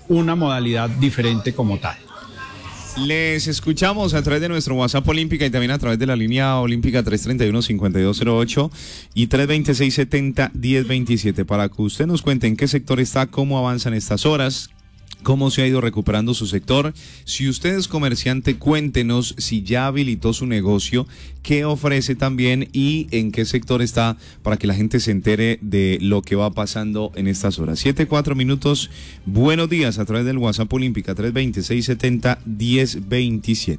una modalidad diferente como tal. Les escuchamos a través de nuestro WhatsApp Olímpica y también a través de la línea Olímpica 331-5208 y 326-70-1027 para que usted nos cuente en qué sector está, cómo avanzan estas horas, cómo se ha ido recuperando su sector. Si usted es comerciante, cuéntenos si ya habilitó su negocio, qué ofrece también y en qué sector está para que la gente se entere de lo que va pasando en estas horas. 7:04. Buenos días a través del WhatsApp Olímpica 326-70-1027.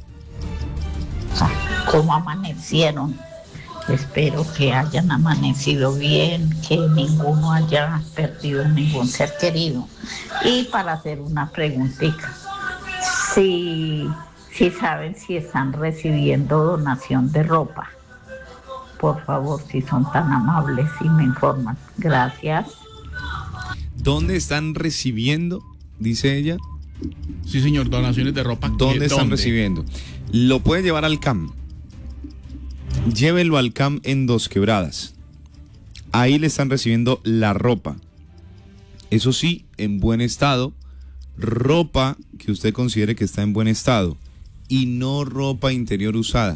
¿Cómo amanecieron? Espero que hayan amanecido bien, que ninguno haya perdido ningún ser querido. Y para hacer una preguntita, si saben si están recibiendo donación de ropa, por favor, si son tan amables y me informan. Gracias. ¿Dónde están recibiendo? Dice ella. Sí, señor, donaciones de ropa. ¿Dónde están recibiendo? Lo puede llevar al CAM. Llévelo al CAM en Dos Quebradas. Ahí le están recibiendo la ropa. Eso sí, en buen estado. Ropa que usted considere que está en buen estado. Y no ropa interior usada.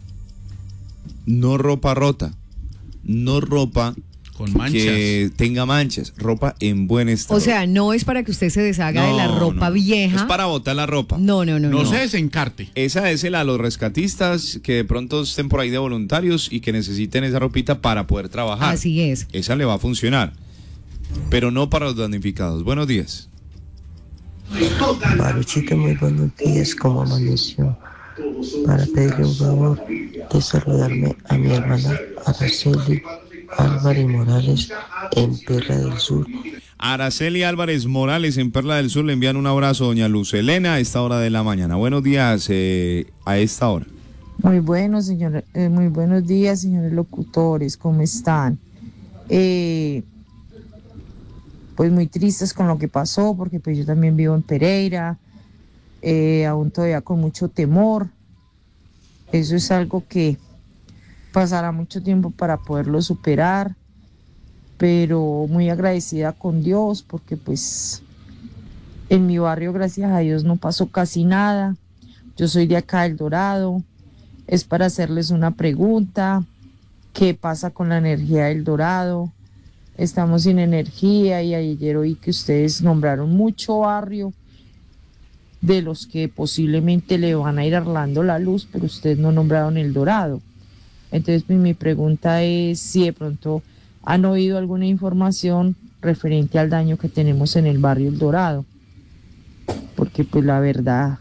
No ropa rota. No ropa con manchas, que tenga manchas, ropa en buen estado. O sea, no es para que usted se deshaga de la ropa vieja. Es para botar la ropa. No se desencarte. Esa es a los rescatistas que de pronto estén por ahí de voluntarios y que necesiten esa ropita para poder trabajar. Así es. Esa le va a funcionar, pero no para los damnificados. Buenos días. Baruchito, muy buenos días, ¿cómo amaneció? Para pedirle un favor de saludarme a mi hermana Araceli Álvarez Morales en Perla del Sur. Araceli Álvarez Morales en Perla del Sur le envían un abrazo, doña Luz Elena, a esta hora de la mañana. Buenos días a esta hora. Muy buenos días, señores locutores, ¿cómo están? Pues muy tristes con lo que pasó, porque pues yo también vivo en Pereira, aún todavía con mucho temor. Eso es algo que pasará mucho tiempo para poderlo superar, pero muy agradecida con Dios, porque pues en mi barrio, gracias a Dios, no pasó casi nada. Yo soy de acá del Dorado. Es para hacerles una pregunta: ¿qué pasa con la energía del Dorado? Estamos sin energía y ayer oí que ustedes nombraron mucho barrio de los que posiblemente le van a ir arreglando la luz, pero ustedes no nombraron el Dorado. Entonces, pues, mi pregunta es si de pronto han oído alguna información referente al daño que tenemos en el barrio El Dorado, porque pues la verdad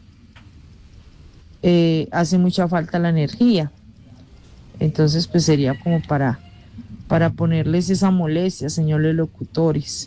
hace mucha falta la energía. Entonces, pues sería como para ponerles esa molestia, señores locutores,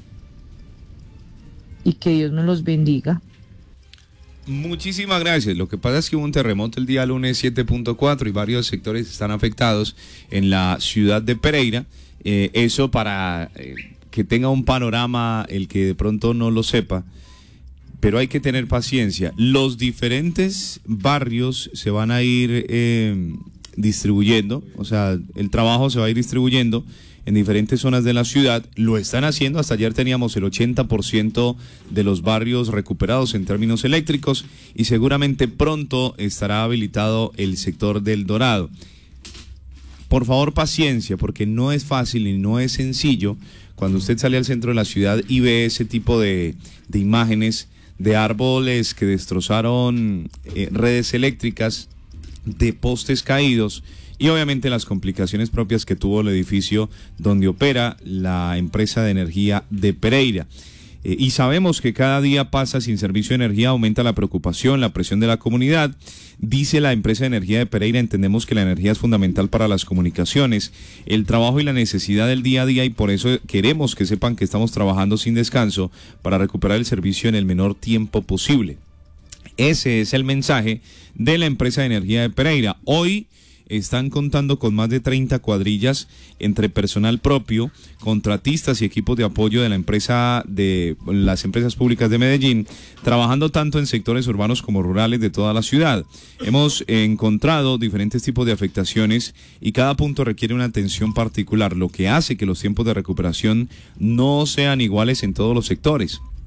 y que Dios me los bendiga. Muchísimas gracias. Lo que pasa es que hubo un terremoto el día lunes 7.4 y varios sectores están afectados en la ciudad de Pereira. Eso para que tenga un panorama el que de pronto no lo sepa, pero hay que tener paciencia. Los diferentes barrios se van a ir distribuyendo, o sea, el trabajo se va a ir distribuyendo en diferentes zonas de la ciudad. Lo están haciendo. Hasta ayer teníamos el 80% de los barrios recuperados en términos eléctricos y seguramente pronto estará habilitado el sector del Dorado. Por favor, paciencia, porque no es fácil y no es sencillo cuando usted sale al centro de la ciudad y ve ese tipo de imágenes de árboles que destrozaron redes eléctricas, de postes caídos y obviamente las complicaciones propias que tuvo el edificio donde opera la empresa de energía de Pereira. Y sabemos que cada día pasa sin servicio de energía, aumenta la preocupación, la presión de la comunidad. Dice la empresa de energía de Pereira: entendemos que la energía es fundamental para las comunicaciones, el trabajo y la necesidad del día a día, y por eso queremos que sepan que estamos trabajando sin descanso para recuperar el servicio en el menor tiempo posible. Ese es el mensaje de la empresa de energía de Pereira. Hoy están contando con más de 30 cuadrillas entre personal propio, contratistas y equipos de apoyo de las empresas públicas de Medellín, trabajando tanto en sectores urbanos como rurales de toda la ciudad. Hemos encontrado diferentes tipos de afectaciones y cada punto requiere una atención particular, lo que hace que los tiempos de recuperación no sean iguales en todos los sectores.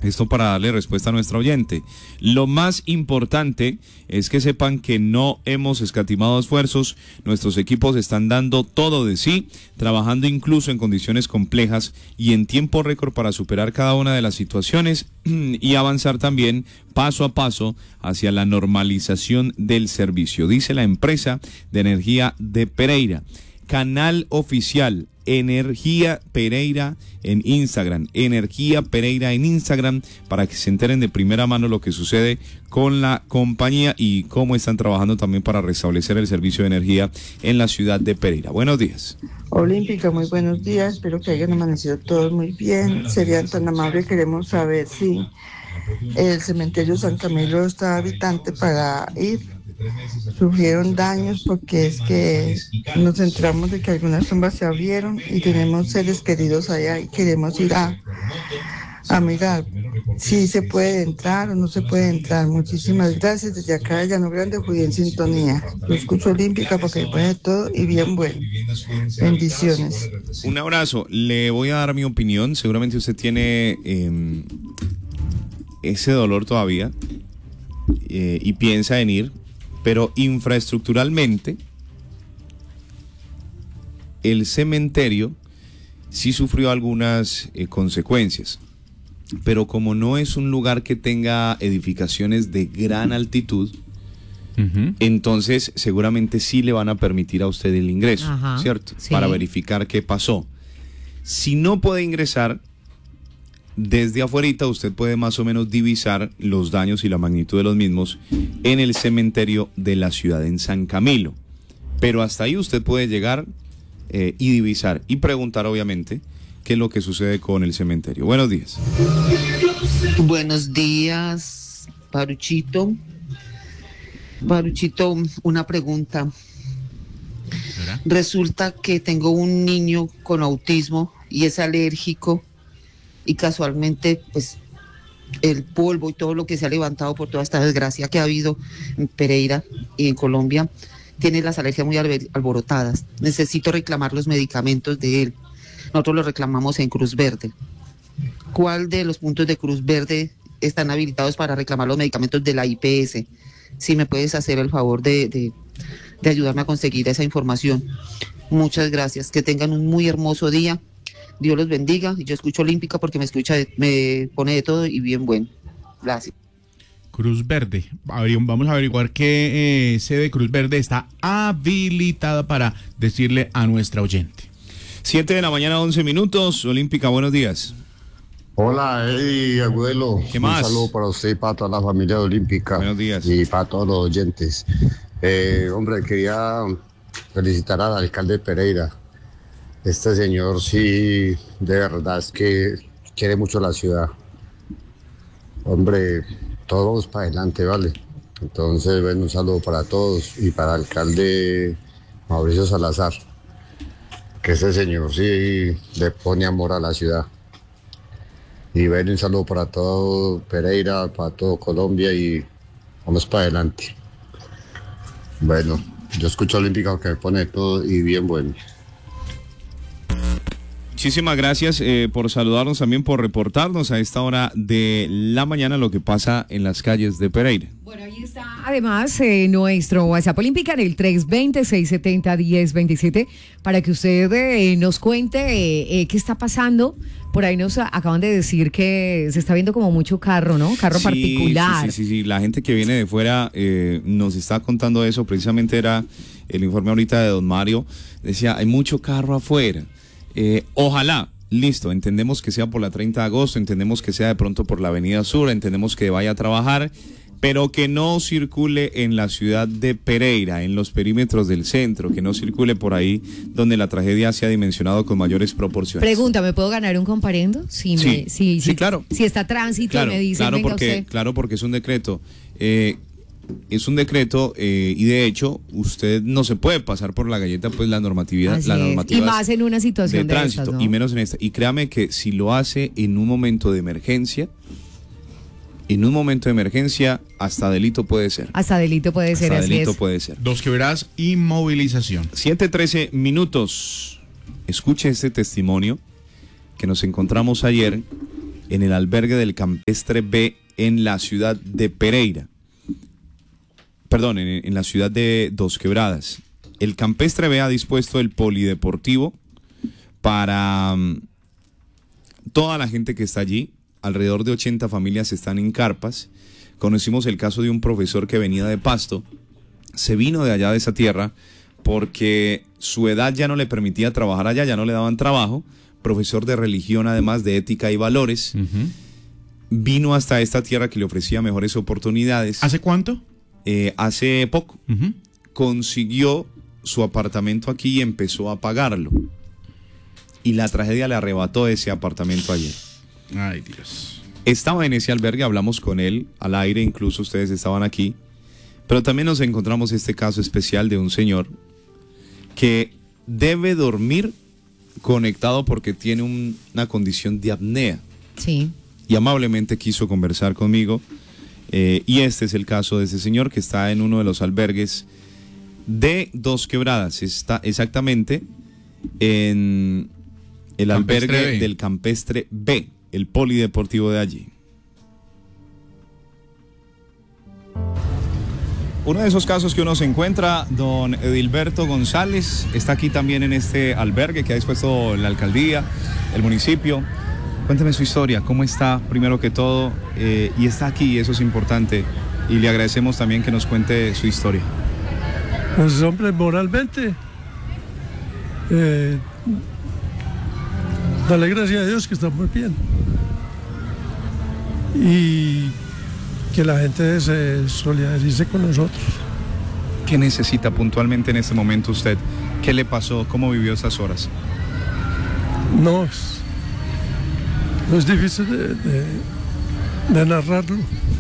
Esto para darle respuesta a nuestra oyente. Lo más importante es que sepan que no hemos escatimado esfuerzos. Nuestros equipos están dando todo de sí, trabajando incluso en condiciones complejas y en tiempo récord para superar cada una de las situaciones y avanzar también paso a paso hacia la normalización del servicio, dice la empresa de energía de Pereira. Canal oficial Energía Pereira en Instagram, Energía Pereira en Instagram, para que se enteren de primera mano lo que sucede con la compañía y cómo están trabajando también para restablecer el servicio de energía en la ciudad de Pereira. Buenos días. Olímpica, muy buenos días, espero que hayan amanecido todos muy bien. Serían tan amables, queremos saber si el cementerio San Camilo está habitante para ir. Sufrieron daños porque es que nos enteramos de que algunas tumbas se abrieron y tenemos seres queridos allá y queremos ir a mirar si se puede entrar o no se puede entrar. Muchísimas gracias. Desde acá de Llano Grande, fui en sintonía. Lo escucho Olímpica porque puede todo y bien bueno. Bendiciones. Un abrazo. Le voy a dar mi opinión. Seguramente usted tiene ese dolor todavía y piensa en ir. Pero infraestructuralmente, el cementerio sí sufrió algunas consecuencias. Pero como no es un lugar que tenga edificaciones de gran altitud, entonces seguramente sí le van a permitir a usted el ingreso, ¿cierto? Sí. Para verificar qué pasó. Si no puede ingresar, desde afuerita usted puede más o menos divisar los daños y la magnitud de los mismos en el cementerio de la ciudad, en San Camilo. Pero hasta ahí usted puede llegar y divisar y preguntar obviamente qué es lo que sucede con el cementerio. Buenos días. Buenos días, Paruchito. Paruchito, una pregunta. ¿Será? Resulta que tengo un niño con autismo y es alérgico. Y casualmente, pues, el polvo y todo lo que se ha levantado por toda esta desgracia que ha habido en Pereira y en Colombia, tiene las alergias muy alborotadas. Necesito reclamar los medicamentos de él. Nosotros los reclamamos en Cruz Verde. ¿Cuál de los puntos de Cruz Verde están habilitados para reclamar los medicamentos de la IPS? Si me puedes hacer el favor de ayudarme a conseguir esa información. Muchas gracias. Que tengan un muy hermoso día. Dios los bendiga. Yo escucho Olímpica porque me pone de todo y bien bueno. Gracias. Cruz Verde. Vamos a averiguar qué sede de Cruz Verde está habilitada para decirle a nuestra oyente. 7 de la mañana, 11 minutos. Olímpica, buenos días. Hola, Eddie Agudelo. ¿Qué más? Un saludo para usted y para toda la familia de Olímpica. Buenos días. Y para todos los oyentes. Hombre, quería felicitar al alcalde de Pereira. Este señor sí, de verdad es que quiere mucho la ciudad. Hombre, todos vamos para adelante, ¿vale? Entonces, bueno, un saludo para todos y para el alcalde Mauricio Salazar, que ese señor sí le pone amor a la ciudad. Y bueno, un saludo para todo Pereira, para todo Colombia y vamos para adelante. Bueno, yo escucho Olímpica que me pone todo y bien bueno. Muchísimas gracias por saludarnos, también por reportarnos a esta hora de la mañana lo que pasa en las calles de Pereira. Bueno, ahí está además nuestro WhatsApp Olímpica en el 320-670-1027 para que usted nos cuente qué está pasando. Por ahí nos acaban de decir que se está viendo como mucho carro, ¿no? Carro particular. Sí. La gente que viene de fuera nos está contando eso. Precisamente era el informe ahorita de don Mario. Decía, hay mucho carro afuera. Ojalá, listo, entendemos que sea por la 30 de agosto, entendemos que sea de pronto por la Avenida Sur, entendemos que vaya a trabajar, pero que no circule en la ciudad de Pereira, en los perímetros del centro, que no circule por ahí donde la tragedia se ha dimensionado con mayores proporciones. Pregunta, ¿me puedo ganar un comparendo? Sí, claro. Si está tránsito, claro, me dicen, claro, venga porque, usted. Claro, porque es un decreto. Es un decreto y de hecho usted no se puede pasar por la galleta, pues la normatividad y más en una situación de tránsito estas, ¿no? Y menos en esta. Y créame que si lo hace en un momento de emergencia, hasta delito puede ser. Hasta delito puede ser, así es. Puede ser. 2 quebradas y movilización. 7:13 minutos. Escuche este testimonio que nos encontramos ayer en el albergue del Campestre B en la ciudad de Pereira. Perdón, en la ciudad de Dos Quebradas. El Campestre B ha dispuesto el polideportivo para toda la gente que está allí. Alrededor de 80 familias están en carpas. Conocimos el caso de un profesor que venía de Pasto, se vino de allá de esa tierra porque su edad ya no le permitía trabajar allá, ya no le daban trabajo, profesor de religión además de ética y valores, vino hasta esta tierra que le ofrecía mejores oportunidades. ¿Hace cuánto? Hace poco. Consiguió su apartamento aquí y empezó a pagarlo. Y la tragedia le arrebató ese apartamento ayer. Ay, Dios. Estaba en ese albergue, hablamos con él al aire, incluso ustedes estaban aquí. Pero también nos encontramos este caso especial de un señor que debe dormir conectado porque tiene una condición de apnea. Sí. Y amablemente quiso conversar conmigo. Y este es el caso de ese señor que está en uno de los albergues de Dos Quebradas. Está exactamente en el albergue del Campestre B, el polideportivo de allí. Uno de esos casos que uno se encuentra, don Edilberto González, está aquí también en este albergue que ha dispuesto la alcaldía, el municipio. Cuénteme su historia, cómo está primero que todo, y está aquí, eso es importante, y le agradecemos también que nos cuente su historia. Pues hombre, moralmente, dale gracias a Dios que estamos bien. Y que la gente se solidarice con nosotros. ¿Qué necesita puntualmente en este momento usted? ¿Qué le pasó? ¿Cómo vivió esas horas? No es difícil de narrarlo.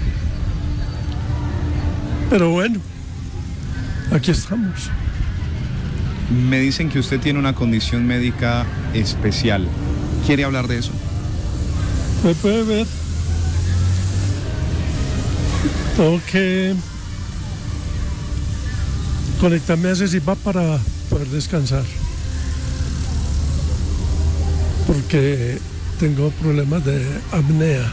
Pero bueno, aquí estamos. Me dicen que usted tiene una condición médica especial. ¿Quiere hablar de eso? Me puede ver. Tengo que conectarme a ese CPAP para poder descansar. Porque tengo problemas de apnea.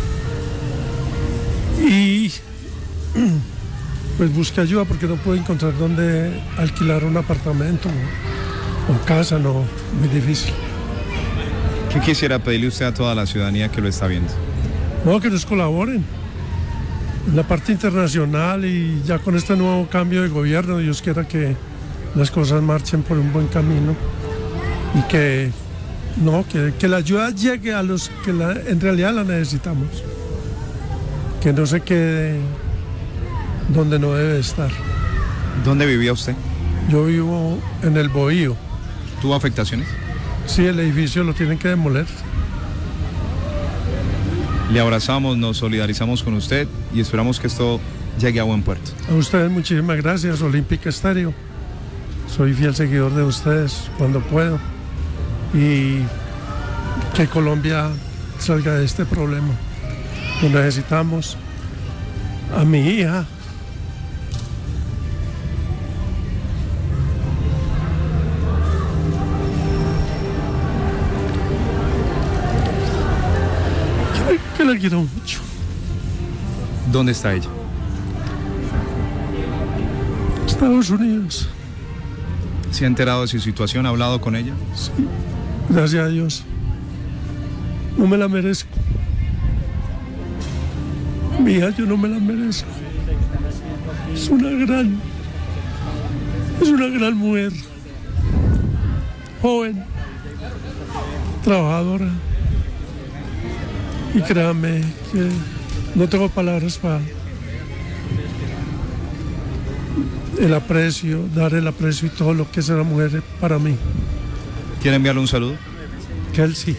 Y pues busqué ayuda porque no puedo encontrar dónde alquilar un apartamento o casa, no, muy difícil. ¿Qué quisiera pedirle usted a toda la ciudadanía que lo está viendo? No, que nos colaboren en la parte internacional y ya con este nuevo cambio de gobierno, Dios quiera que las cosas marchen por un buen camino y que la ayuda llegue a los que en realidad la necesitamos, que no se quede donde no debe estar. ¿Dónde vivía usted? Yo vivo en el Bohío. ¿Tuvo afectaciones? Sí, el edificio lo tienen que demoler. Le abrazamos, nos solidarizamos con usted y esperamos que esto llegue a buen puerto. A ustedes muchísimas gracias, Olímpica Estéreo. Soy fiel seguidor de ustedes cuando puedo. Y que Colombia salga de este problema. Lo necesitamos. A mi hija. Que la quiero mucho. ¿Dónde está ella? Estados Unidos. ¿Se ha enterado de su situación? ¿Ha hablado con ella? Sí, gracias a Dios. No me la merezco. Mi hija, yo no me la merezco. Es una gran mujer. Joven. Trabajadora. Y créanme que no tengo palabras para el aprecio, dar el aprecio y todo lo que es la mujer para mí. ¿Quiere enviarle un saludo? Kelsey.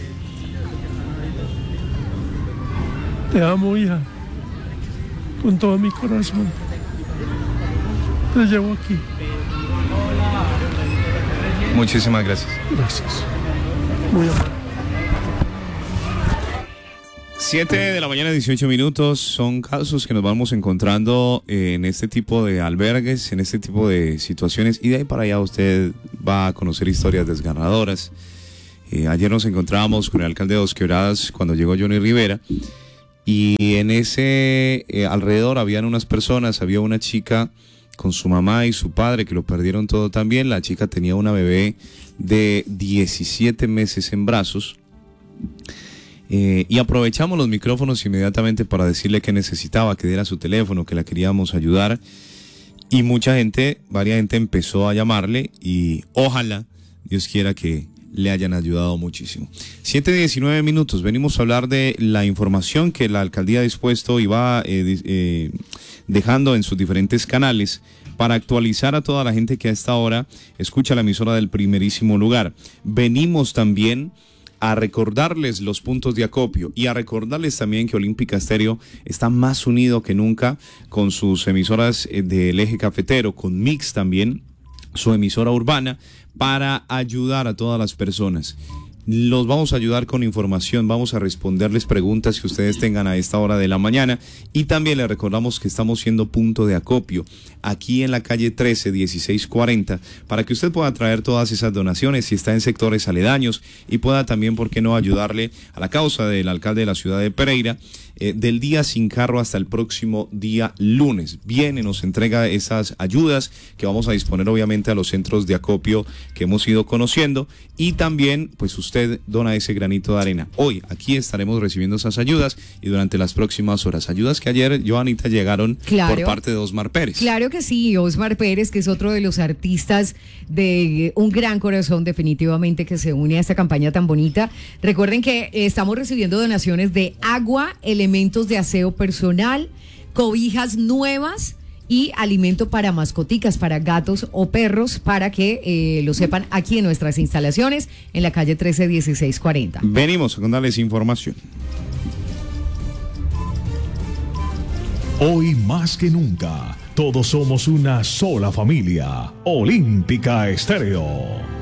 Te amo, hija. Con todo mi corazón. Te llevo aquí. Muchísimas gracias. Gracias. Muy amable. 7 de la mañana, 18 minutos. Son casos que nos vamos encontrando en este tipo de albergues, en este tipo de situaciones. Y de ahí para allá usted va a conocer historias desgarradoras. Ayer nos encontrábamos con el alcalde de Dos Quebradas cuando llegó Johnny Rivera, y en ese alrededor habían unas personas, había una chica con su mamá y su padre que lo perdieron todo también. La chica tenía una bebé de 17 meses en brazos. Y aprovechamos los micrófonos inmediatamente para decirle que necesitaba, que diera su teléfono, que la queríamos ayudar. Y varias gente empezó a llamarle, y ojalá, Dios quiera, que le hayan ayudado muchísimo. 7:19, venimos a hablar de la información que la alcaldía ha dispuesto y va dejando en sus diferentes canales para actualizar a toda la gente que a esta hora escucha la emisora del primerísimo lugar. Venimos también a recordarles los puntos de acopio y a recordarles también que Olímpica Estéreo está más unido que nunca con sus emisoras del eje cafetero, con Mix también, su emisora urbana, para ayudar a todas las personas. Los vamos a ayudar con información, vamos a responderles preguntas que ustedes tengan a esta hora de la mañana, y también les recordamos que estamos siendo punto de acopio aquí en la calle 13, 1640, para que usted pueda traer todas esas donaciones si está en sectores aledaños, y pueda también, ¿por qué no?, ayudarle a la causa del alcalde de la ciudad de Pereira, del día sin carro hasta el próximo día lunes. Viene, nos entrega esas ayudas que vamos a disponer obviamente a los centros de acopio que hemos ido conociendo, y también pues usted dona ese granito de arena. Hoy aquí estaremos recibiendo esas ayudas, y durante las próximas horas, ayudas que ayer, Joanita, llegaron por parte de Osmar Pérez. Claro que sí, Osmar Pérez, que es otro de los artistas de un gran corazón definitivamente, que se une a esta campaña tan bonita. Recuerden que estamos recibiendo donaciones de agua, elementos de aseo personal, cobijas nuevas y alimento para mascoticas, para gatos o perros, para que lo sepan, aquí en nuestras instalaciones en la calle 13, 1640. Venimos a contarles información. Hoy más que nunca, todos somos una sola familia. Olímpica Estéreo.